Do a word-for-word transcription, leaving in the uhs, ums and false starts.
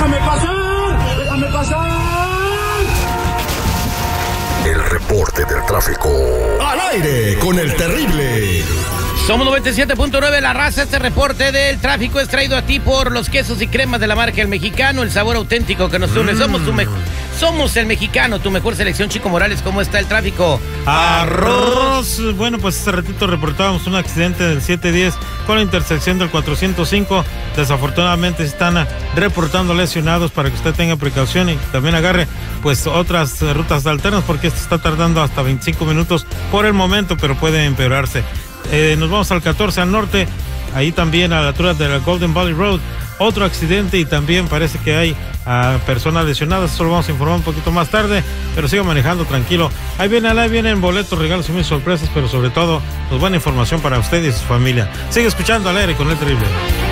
¡Déjame pasar! ¡Déjame pasar! El reporte del tráfico. Al aire con el terrible. Somos noventa y siete punto nueve La Raza. Este reporte del tráfico es traído a ti por los quesos y cremas de la marca El Mexicano, el sabor auténtico que nos une. Mm. Somos tu mejor, somos El Mexicano, tu mejor selección. Chico Morales, ¿cómo está el tráfico? Arroz. Bueno, pues hace ratito reportábamos un accidente del siete diez con la intersección del cuatrocientos cinco. Desafortunadamente están reportando lesionados para que usted tenga precaución y también agarre pues otras rutas alternas porque esto está tardando hasta veinticinco minutos por el momento, pero puede empeorarse. Eh, nos vamos al catorce al norte, ahí también a la altura de la Golden Valley Road, otro accidente y también parece que hay uh, personas lesionadas. Eso lo vamos a informar un poquito más tarde, pero siga manejando tranquilo. Ahí vienen, ahí vienen boletos, regalos y muy sorpresas, pero sobre todo, pues buena información para usted y su familia. Sigue escuchando Al Aire con el Terrible.